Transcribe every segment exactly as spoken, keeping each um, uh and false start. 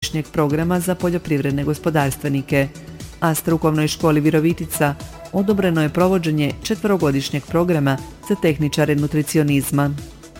četverogodišnjeg programa za poljoprivredne gospodarstvenike, a strukovnoj školi Virovitica odobreno je provođenje četverogodišnjeg programa za tehničare nutricionizma.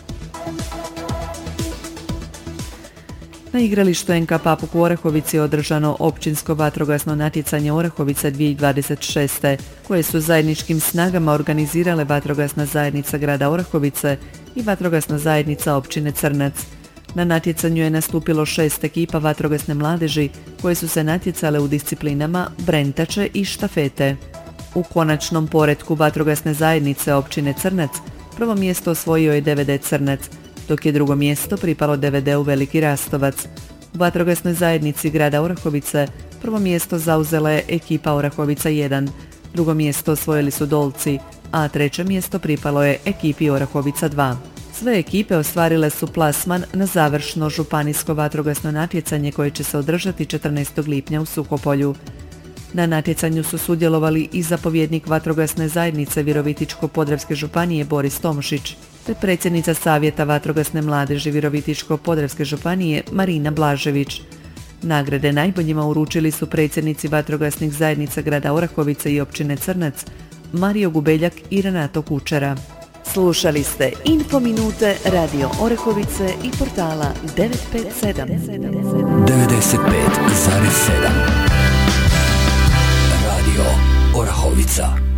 Na igralištu en ka Papuk u Orahovici je održano općinsko vatrogasno natjecanje Orahovica dvije tisuće dvadeset šeste. koje su zajedničkim snagama organizirale vatrogasna zajednica grada Orahovice i vatrogasna zajednica općine Crnac. Na natjecanju je nastupilo šest ekipa vatrogasne mladeži koje su se natjecale u disciplinama brentače i štafete. U konačnom poretku vatrogasne zajednice općine Crnac prvo mjesto osvojio je de ve de Crnac, dok je drugo mjesto pripalo de ve de-u Veliki Rastovac. U vatrogasnoj zajednici grada Orahovice prvo mjesto zauzela je ekipa Orahovica jedan, drugo mjesto osvojili su Dolci, a treće mjesto pripalo je ekipi Orahovica dva. Sve ekipe ostvarile su plasman na završno županijsko vatrogasno natjecanje koje će se održati četrnaestog lipnja u Suhopolju. Na natjecanju su sudjelovali i zapovjednik vatrogasne zajednice Virovitičko-podravske županije Boris Tomošić, te predsjednica Savjeta vatrogasne mladeži Virovitičko-podravske županije Marina Blažević. Nagrade najboljima uručili su predsjednici vatrogasnih zajednica grada Orahovice i općine Crnac, Mario Gubeljak i Renato Kučera. Slušali ste Info Minute Radio Orahovice i portala devet pet sedam. devedeset pet zarez sedam Radio Orahovica.